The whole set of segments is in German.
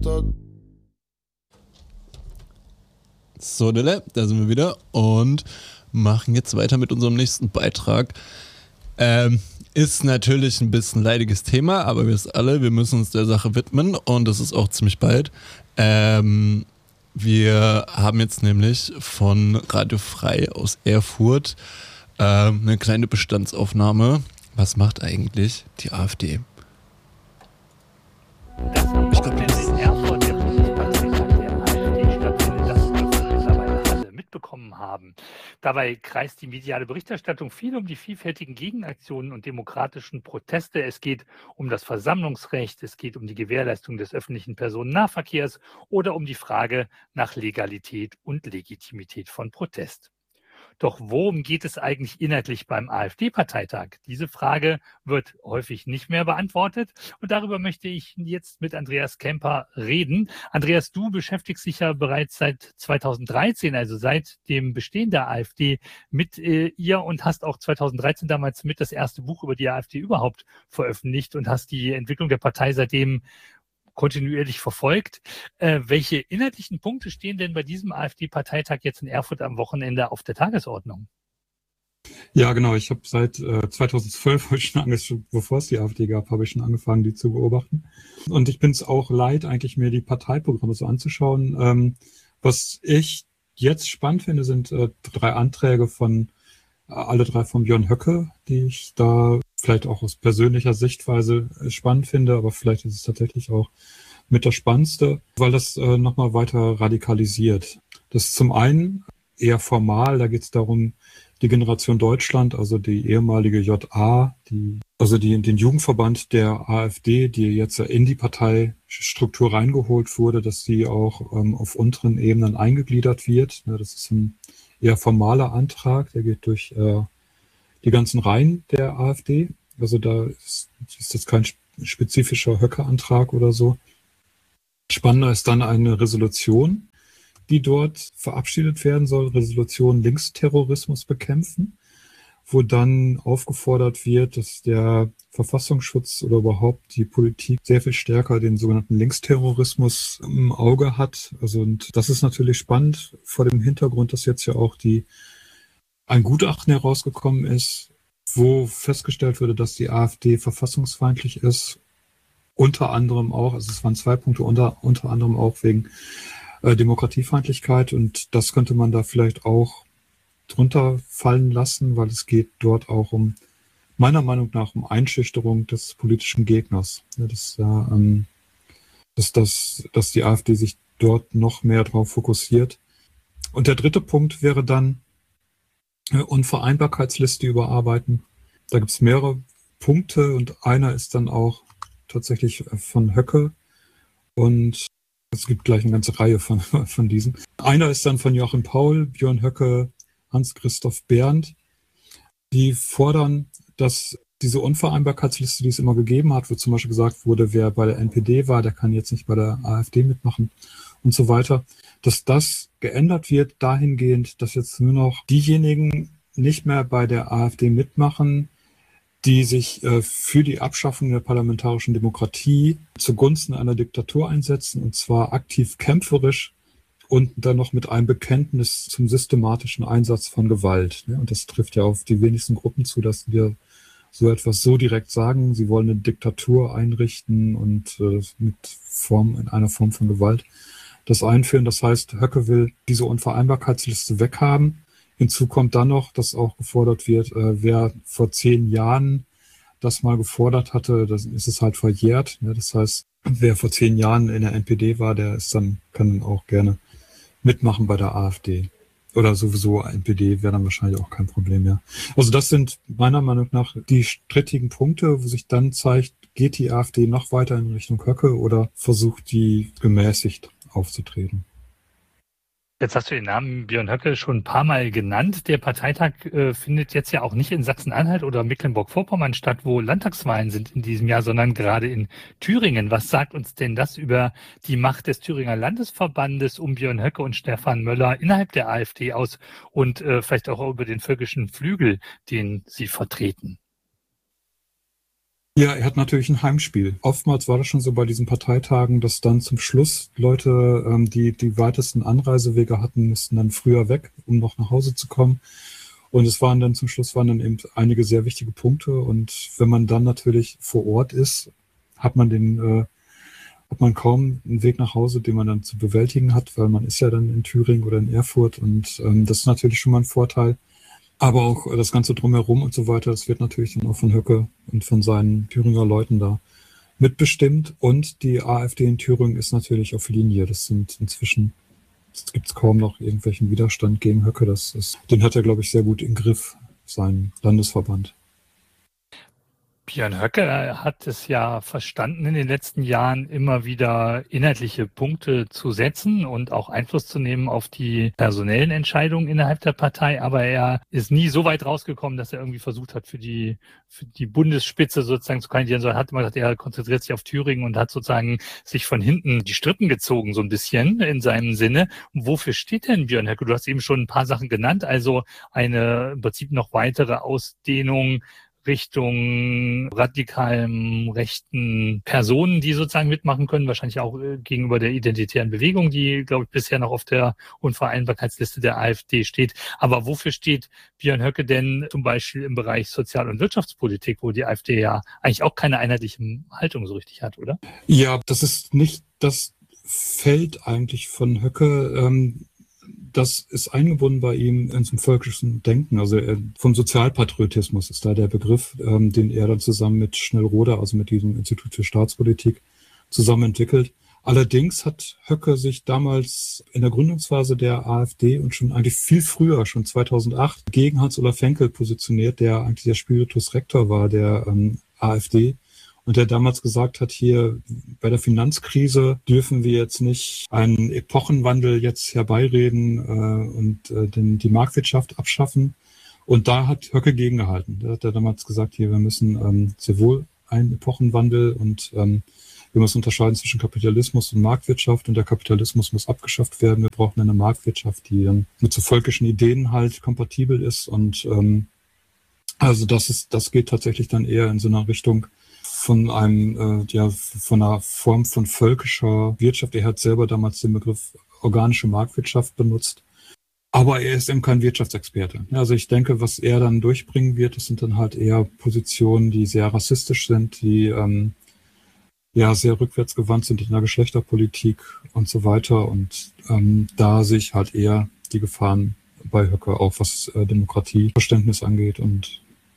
So, Dele, da sind wir wieder und machen jetzt weiter mit unserem nächsten Beitrag. Ist natürlich ein bisschen leidiges Thema, aber wir wissen alle, wir müssen uns der Sache widmen und das ist auch ziemlich bald. Wir haben jetzt nämlich von Radio Frei aus Erfurt eine kleine Bestandsaufnahme. Was macht eigentlich die AfD? Ich glaube, in Erfurt der Bundesparteitag der AfD stattfindet, das dürfen mittlerweile alle mitbekommen haben. Dabei kreist die mediale Berichterstattung viel um die vielfältigen Gegenaktionen und demokratischen Proteste. Es geht um das Versammlungsrecht, es geht um die Gewährleistung des öffentlichen Personennahverkehrs oder um die Frage nach Legalität und Legitimität von Protest. Doch worum geht es eigentlich inhaltlich beim AfD-Parteitag? Diese Frage wird häufig nicht mehr beantwortet. Und darüber möchte ich jetzt mit Andreas Kemper reden. Andreas, du beschäftigst dich ja bereits seit 2013, also seit dem Bestehen der AfD, mit ihr und hast auch 2013 damals mit das erste Buch über die AfD überhaupt veröffentlicht und hast die Entwicklung der Partei seitdem kontinuierlich verfolgt. Welche inhaltlichen Punkte stehen denn bei diesem AfD-Parteitag jetzt in Erfurt am Wochenende auf der Tagesordnung? Ja, genau. Ich habe seit 2012, bevor es die AfD gab, habe ich schon angefangen, die zu beobachten. Und ich bin es auch leid, eigentlich mir die Parteiprogramme so anzuschauen. Was ich jetzt spannend finde, sind 3 Anträge alle 3 von Björn Höcke, die ich da vielleicht auch aus persönlicher Sichtweise spannend finde, aber vielleicht ist es tatsächlich auch mit das Spannendste, weil das nochmal weiter radikalisiert. Das ist zum einen eher formal, da geht es darum, die Generation Deutschland, also die ehemalige JA, den Jugendverband der AfD, die jetzt in die Parteistruktur reingeholt wurde, dass sie auch auf unteren Ebenen eingegliedert wird. Ja, das ist ein eher formaler Antrag, der geht durch die ganzen Reihen der AfD. Also da ist das kein spezifischer Höcke-Antrag oder so. Spannender ist dann eine Resolution, die dort verabschiedet werden soll, Resolution Linksterrorismus bekämpfen, wo dann aufgefordert wird, dass der Verfassungsschutz oder überhaupt die Politik sehr viel stärker den sogenannten Linksterrorismus im Auge hat. Also, und das ist natürlich spannend vor dem Hintergrund, dass jetzt ja auch ein Gutachten herausgekommen ist, wo festgestellt wurde, dass die AfD verfassungsfeindlich ist. Unter anderem auch, also es waren 2 Punkte, unter anderem auch wegen Demokratiefeindlichkeit, und das könnte man da vielleicht auch drunter fallen lassen, weil es geht dort auch meiner Meinung nach um Einschüchterung des politischen Gegners. Ja, dass die AfD sich dort noch mehr drauf fokussiert. Und der 3. Punkt wäre dann Unvereinbarkeitsliste überarbeiten. Da gibt es mehrere Punkte und einer ist dann auch tatsächlich von Höcke und es gibt gleich eine ganze Reihe von diesen. Einer ist dann von Joachim Paul, Björn Höcke, Hans-Christoph Berndt. Die fordern, dass diese Unvereinbarkeitsliste, die es immer gegeben hat, wo zum Beispiel gesagt wurde, wer bei der NPD war, der kann jetzt nicht bei der AfD mitmachen und so weiter, dass das geändert wird dahingehend, dass jetzt nur noch diejenigen nicht mehr bei der AfD mitmachen, die sich für die Abschaffung der parlamentarischen Demokratie zugunsten einer Diktatur einsetzen, und zwar aktiv kämpferisch und dann noch mit einem Bekenntnis zum systematischen Einsatz von Gewalt. Und das trifft ja auf die wenigsten Gruppen zu, dass wir so etwas so direkt sagen. Sie wollen eine Diktatur einrichten und in einer Form von Gewalt das einführen. Das heißt, Höcke will diese Unvereinbarkeitsliste weghaben. Hinzu kommt dann noch, dass auch gefordert wird, wer vor 10 Jahren das mal gefordert hatte, dann ist es halt verjährt. Das heißt, wer vor 10 Jahren in der NPD war, kann auch gerne mitmachen bei der AfD. Oder sowieso NPD wäre dann wahrscheinlich auch kein Problem mehr. Also das sind meiner Meinung nach die strittigen Punkte, wo sich dann zeigt, geht die AfD noch weiter in Richtung Höcke oder versucht die gemäßigt aufzutreten. Jetzt hast du den Namen Björn Höcke schon ein paar Mal genannt. Der Parteitag findet jetzt ja auch nicht in Sachsen-Anhalt oder Mecklenburg-Vorpommern statt, wo Landtagswahlen sind in diesem Jahr, sondern gerade in Thüringen. Was sagt uns denn das über die Macht des Thüringer Landesverbandes um Björn Höcke und Stefan Möller innerhalb der AfD aus und vielleicht auch über den völkischen Flügel, den sie vertreten? Ja, er hat natürlich ein Heimspiel. Oftmals war das schon so bei diesen Parteitagen, dass dann zum Schluss Leute, die weitesten Anreisewege hatten, mussten dann früher weg, um noch nach Hause zu kommen. Und es waren dann zum Schluss eben einige sehr wichtige Punkte. Und wenn man dann natürlich vor Ort ist, hat man kaum einen Weg nach Hause, den man dann zu bewältigen hat, weil man ist ja dann in Thüringen oder in Erfurt. Und das ist natürlich schon mal ein Vorteil. Aber auch das Ganze drumherum und so weiter, das wird natürlich dann auch von Höcke und von seinen Thüringer Leuten da mitbestimmt. Und die AfD in Thüringen ist natürlich auf Linie. Das sind inzwischen, es gibt kaum noch irgendwelchen Widerstand gegen Höcke. Den hat er, glaube ich, sehr gut im Griff, sein Landesverband. Björn Höcke hat es ja verstanden, in den letzten Jahren immer wieder inhaltliche Punkte zu setzen und auch Einfluss zu nehmen auf die personellen Entscheidungen innerhalb der Partei. Aber er ist nie so weit rausgekommen, dass er irgendwie versucht hat, für die Bundesspitze sozusagen zu kandidieren, sondern hat immer gesagt, er konzentriert sich auf Thüringen und hat sozusagen sich von hinten die Strippen gezogen, so ein bisschen in seinem Sinne. Und wofür steht denn Björn Höcke? Du hast eben schon ein paar Sachen genannt, also eine im Prinzip noch weitere Ausdehnung Richtung radikalen rechten Personen, die sozusagen mitmachen können, wahrscheinlich auch gegenüber der identitären Bewegung, die, glaube ich, bisher noch auf der Unvereinbarkeitsliste der AfD steht. Aber wofür steht Björn Höcke denn zum Beispiel im Bereich Sozial- und Wirtschaftspolitik, wo die AfD ja eigentlich auch keine einheitliche Haltung so richtig hat, oder? Ja, das ist nicht das Feld eigentlich von Höcke. Das ist eingebunden bei ihm in zum völkischen Denken. Also vom Sozialpatriotismus ist da der Begriff, den er dann zusammen mit Schnellroda, also mit diesem Institut für Staatspolitik, zusammen entwickelt. Allerdings hat Höcke sich damals in der Gründungsphase der AfD und schon eigentlich viel früher, schon 2008, gegen Hans-Olaf Henkel positioniert, der eigentlich der Spiritus Rector war der AfD. Und der damals gesagt hat, hier bei der Finanzkrise dürfen wir jetzt nicht einen Epochenwandel jetzt herbeireden und die Marktwirtschaft abschaffen. Und da hat Höcke gegengehalten. Da hat er damals gesagt, hier wir müssen sehr wohl einen Epochenwandel und wir müssen unterscheiden zwischen Kapitalismus und Marktwirtschaft. Und der Kapitalismus muss abgeschafft werden. Wir brauchen eine Marktwirtschaft, die dann mit so völkischen Ideen halt kompatibel ist. Und also das geht tatsächlich dann eher in so einer Richtung von von einer Form von völkischer Wirtschaft. Er hat selber damals den Begriff organische Marktwirtschaft benutzt. Aber er ist eben kein Wirtschaftsexperte. Also ich denke, was er dann durchbringen wird, das sind dann halt eher Positionen, die sehr rassistisch sind, die sehr rückwärtsgewandt sind in der Geschlechterpolitik und so weiter. Und da sehe ich halt eher die Gefahren bei Höcke, auch was Demokratieverständnis angeht und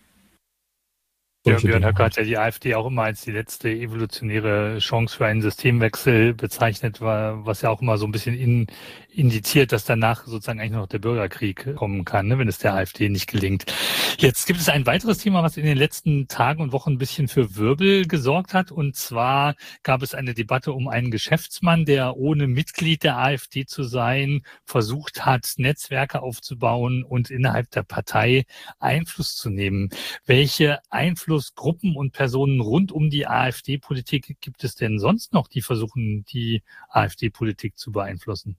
ja, Björn Höcke hat ja die AfD auch immer als die letzte evolutionäre Chance für einen Systemwechsel bezeichnet, was ja auch immer so ein bisschen indiziert, dass danach sozusagen eigentlich noch der Bürgerkrieg kommen kann, ne, wenn es der AfD nicht gelingt. Jetzt gibt es ein weiteres Thema, was in den letzten Tagen und Wochen ein bisschen für Wirbel gesorgt hat. Und zwar gab es eine Debatte um einen Geschäftsmann, der ohne Mitglied der AfD zu sein, versucht hat, Netzwerke aufzubauen und innerhalb der Partei Einfluss zu nehmen. Welche Einflussgruppen und Personen rund um die AfD-Politik gibt es denn sonst noch, die versuchen, die AfD-Politik zu beeinflussen?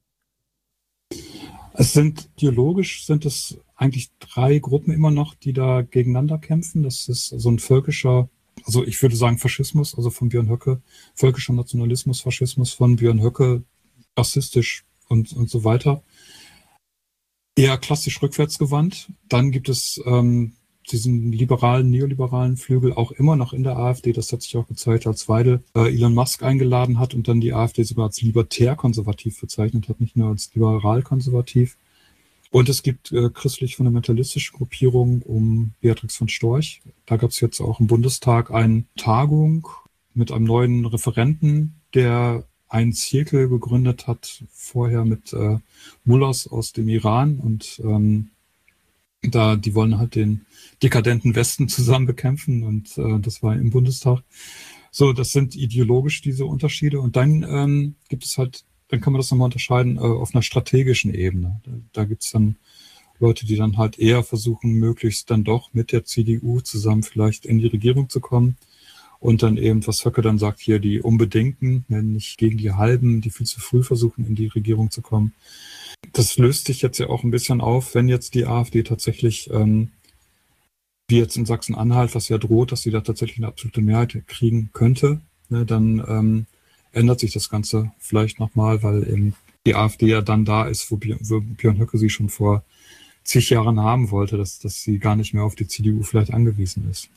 Ideologisch sind es eigentlich 3 Gruppen immer noch, die da gegeneinander kämpfen. Das ist so ein völkischer, also ich würde sagen Faschismus, also von Björn Höcke, völkischer Nationalismus, Faschismus von Björn Höcke, rassistisch und so weiter. Eher klassisch rückwärtsgewandt. Dann gibt es diesen neoliberalen Flügel auch immer noch in der AfD. Das hat sich auch gezeigt, als Weidel Elon Musk eingeladen hat und dann die AfD sogar als libertär-konservativ bezeichnet hat, nicht nur als liberal-konservativ. Und es gibt christlich-fundamentalistische Gruppierungen um Beatrix von Storch. Da gab es jetzt auch im Bundestag eine Tagung mit einem neuen Referenten, der einen Zirkel gegründet hat, vorher mit Mullahs aus dem Iran und die wollen halt den dekadenten Westen zusammen bekämpfen und das war im Bundestag. So, das sind ideologisch diese Unterschiede und dann gibt es halt, dann kann man das nochmal unterscheiden auf einer strategischen Ebene. Da gibt es dann Leute, die dann halt eher versuchen, möglichst dann doch mit der CDU zusammen vielleicht in die Regierung zu kommen und dann eben, was Höcke dann sagt, hier die Unbedingten, nicht gegen die Halben, die viel zu früh versuchen, in die Regierung zu kommen. Das löst sich jetzt ja auch ein bisschen auf, wenn jetzt die AfD tatsächlich wie jetzt in Sachsen-Anhalt, was ja droht, dass sie da tatsächlich eine absolute Mehrheit kriegen könnte, ne, dann ändert sich das Ganze vielleicht nochmal, weil eben die AfD ja dann da ist, wo Björn Höcke sie schon vor zig Jahren haben wollte, dass sie gar nicht mehr auf die CDU vielleicht angewiesen ist.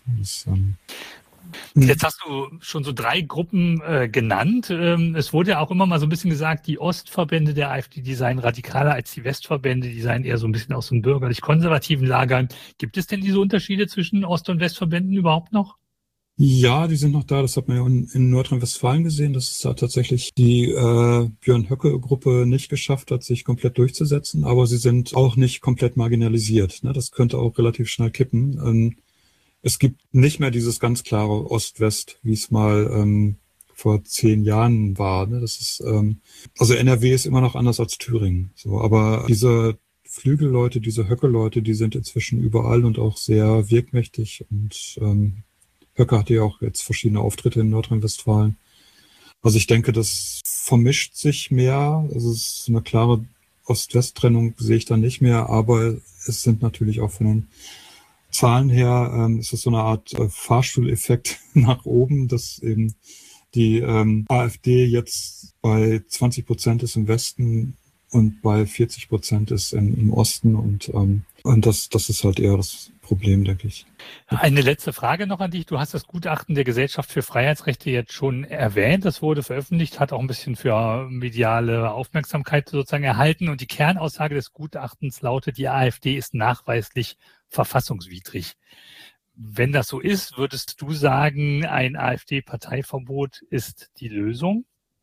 Jetzt hast du schon so 3 Gruppen genannt. Es wurde ja auch immer mal so ein bisschen gesagt, die Ostverbände der AfD, die seien radikaler als die Westverbände, die seien eher so ein bisschen aus den bürgerlich-konservativen Lagern. Gibt es denn diese Unterschiede zwischen Ost- und Westverbänden überhaupt noch? Ja, die sind noch da. Das hat man ja in Nordrhein-Westfalen gesehen, dass es da tatsächlich die Björn Höcke-Gruppe nicht geschafft hat, sich komplett durchzusetzen. Aber sie sind auch nicht komplett marginalisiert. Ne? Das könnte auch relativ schnell kippen. Es gibt nicht mehr dieses ganz klare Ost-West, wie es mal vor 10 Jahren war. Ne? Das ist also NRW ist immer noch anders als Thüringen. So, aber diese Flügelleute, diese Höcke-Leute, die sind inzwischen überall und auch sehr wirkmächtig. Und Höcke hatte ja auch jetzt verschiedene Auftritte in Nordrhein-Westfalen. Also ich denke, das vermischt sich mehr. Also es ist eine klare Ost-West-Trennung, sehe ich da nicht mehr. Aber es sind natürlich auch von den Zahlen her, ist es so eine Art Fahrstuhleffekt nach oben, dass eben die AfD jetzt bei 20% ist im Westen und bei 40% ist im Osten. Und das ist halt eher das Problem, denke ich. Eine letzte Frage noch an dich. Du hast das Gutachten der Gesellschaft für Freiheitsrechte jetzt schon erwähnt. Das wurde veröffentlicht, hat auch ein bisschen für mediale Aufmerksamkeit sozusagen erhalten. Und die Kernaussage des Gutachtens lautet, die AfD ist nachweislich verfassungswidrig. Wenn das so ist, würdest du sagen, ein AfD-Parteiverbot ist die Lösung?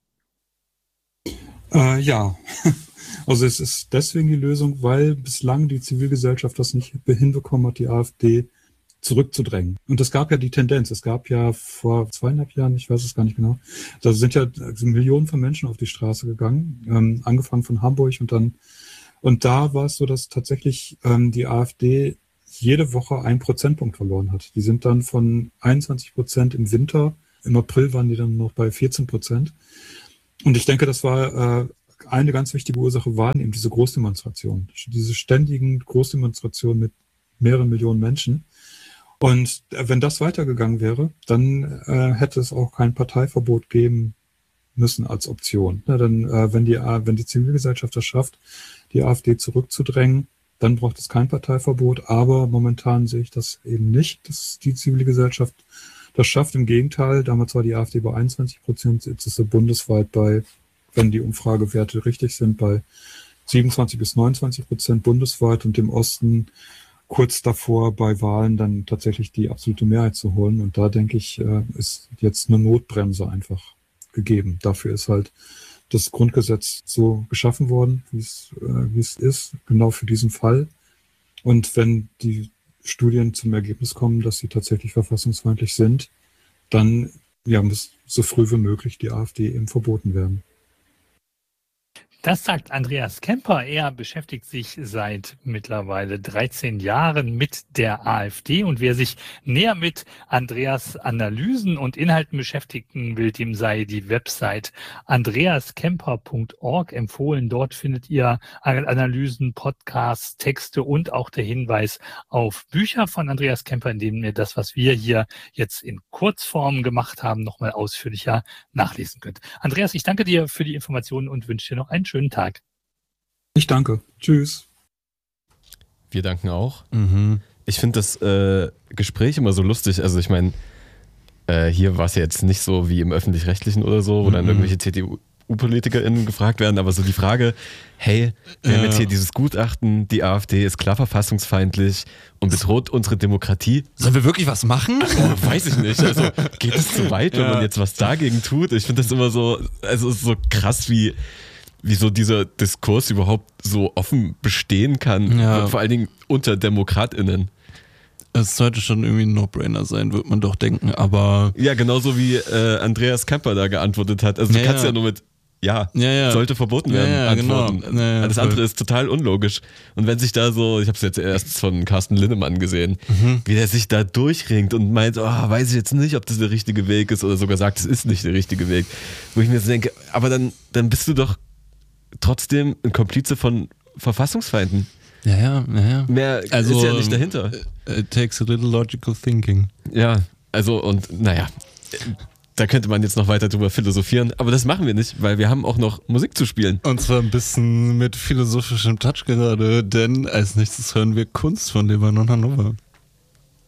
Ja, also es ist deswegen die Lösung, weil bislang die Zivilgesellschaft das nicht hinbekommen hat, die AfD zurückzudrängen. Und es gab ja die Tendenz, es gab ja vor 2,5 Jahren, ich weiß es gar nicht genau, da sind ja Millionen von Menschen auf die Straße gegangen, angefangen von Hamburg und da war es so, dass tatsächlich die AfD jede Woche 1 Prozentpunkt verloren hat. Die sind dann von 21% im Winter, im April waren die dann noch bei 14%. Und ich denke, das war eine ganz wichtige Ursache, waren eben diese Großdemonstrationen, diese ständigen Großdemonstrationen mit mehreren Millionen Menschen. Und wenn das weitergegangen wäre, dann hätte es auch kein Parteiverbot geben müssen als Option. Na, dann, wenn die Zivilgesellschaft das schafft, die AfD zurückzudrängen, dann braucht es kein Parteiverbot. Aber momentan sehe ich das eben nicht, dass die Zivilgesellschaft das schafft. Im Gegenteil, damals war die AfD bei 21%, jetzt ist sie bundesweit bei, wenn die Umfragewerte richtig sind, bei 27-29% bundesweit und im Osten kurz davor bei Wahlen dann tatsächlich die absolute Mehrheit zu holen. Und da denke ich, ist jetzt eine Notbremse einfach gegeben. Dafür ist halt das Grundgesetz so geschaffen worden, wie es ist, genau für diesen Fall. Und wenn die Studien zum Ergebnis kommen, dass sie tatsächlich verfassungsfeindlich sind, dann muss so früh wie möglich die AfD eben verboten werden. Das sagt Andreas Kemper. Er beschäftigt sich seit mittlerweile 13 Jahren mit der AfD. Und wer sich näher mit Andreas Analysen und Inhalten beschäftigen will, dem sei die Website andreaskemper.org empfohlen. Dort findet ihr Analysen, Podcasts, Texte und auch der Hinweis auf Bücher von Andreas Kemper, in denen ihr das, was wir hier jetzt in Kurzform gemacht haben, nochmal ausführlicher nachlesen könnt. Andreas, ich danke dir für die Informationen und wünsche dir noch einen schönen Tag. Ich danke. Tschüss. Wir danken auch. Ich finde das Gespräch immer so lustig. Also ich meine, hier war es ja jetzt nicht so wie im Öffentlich-Rechtlichen oder so, wo dann irgendwelche CDU-PolitikerInnen gefragt werden, aber so die Frage, hey, wir haben jetzt hier dieses Gutachten, die AfD ist klar verfassungsfeindlich und bedroht unsere Demokratie. Sollen wir wirklich was machen? Weiß ich nicht. Also geht es zu weit, wenn man jetzt was dagegen tut? Ich finde das immer so, also es ist so krass, wie so dieser Diskurs überhaupt so offen bestehen kann, vor allen Dingen unter DemokratInnen. Es sollte schon irgendwie ein No-Brainer sein, wird man doch denken, aber... Ja, genauso wie Andreas Kemper da geantwortet hat. Also du kannst ja nur mit sollte verboten werden antworten. Genau. Alles andere ist total unlogisch. Und wenn sich da so, ich habe es jetzt erst von Carsten Linnemann gesehen, wie der sich da durchringt und meint, weiß ich jetzt nicht, ob das der richtige Weg ist oder sogar sagt, es ist nicht der richtige Weg. Wo ich mir jetzt denke, aber dann bist du doch trotzdem ein Komplize von Verfassungsfeinden. Ja. Mehr Also, ist ja nicht dahinter. It takes a little logical thinking. Ja, also und naja, da könnte man jetzt noch weiter drüber philosophieren, aber das machen wir nicht, weil wir haben auch noch Musik zu spielen. Und zwar ein bisschen mit philosophischem Touch gerade, denn als nächstes hören wir Kunst von Lebanon Hannover.